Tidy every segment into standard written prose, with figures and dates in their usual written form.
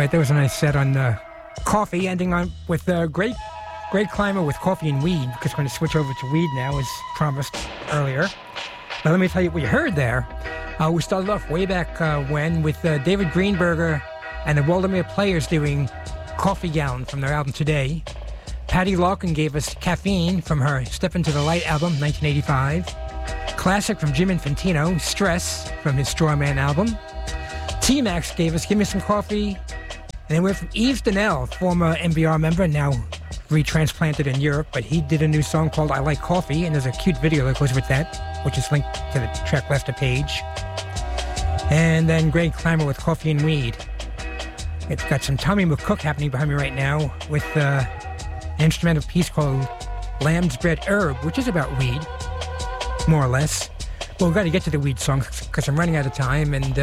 right, that was a nice set on coffee, ending on with Great Climber with Coffee and Weed, because we're going to switch over to weed now, as promised earlier. But let me tell you what you heard there. We started off way back when with David Greenberger and the Waldemar Players doing Coffee Gallon from their album Today. Patty Larkin gave us Caffeine from her Step Into the Light album, 1985. Classic from Jim Infantino, Stress from his Straw Man album. T-Max gave us Give Me Some Coffee. And then we're from Yves Donnell, former NPR member, now retransplanted in Europe, but he did a new song called I Like Coffee, and there's a cute video that goes with that, which is linked to the track Left page. And then Great Climber with Coffee and Weed. It's got some Tommy McCook happening behind me right now with an instrumental piece called Lamb's Bread Herb, which is about weed, more or less. Well, we've got to get to the weed songs because I'm running out of time, and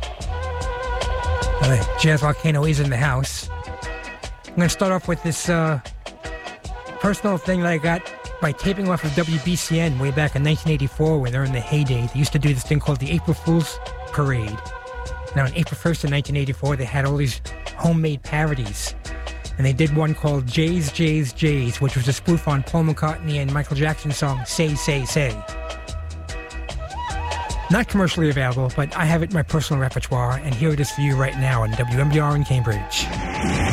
Jazz Volcano is in the house. I'm going to start off with this personal thing that I got by taping off of WBCN way back in 1984 when they're in the heyday. They used to do this thing called the April Fool's Parade. Now, on April 1st of 1984, they had all these homemade parodies. And they did one called Jays, Jays, Jays, which was a spoof on Paul McCartney and Michael Jackson's song Say, Say, Say. Not commercially available, but I have it in my personal repertoire, and here it is for you right now on WMBR in Cambridge.